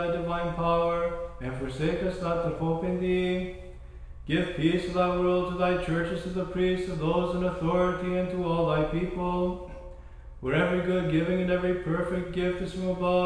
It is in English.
thy divine power, and forsake us not that hope in thee. Give peace to thy world, to thy churches, to the priests, to those in authority, and to all thy people. For every good giving and every perfect gift is from above,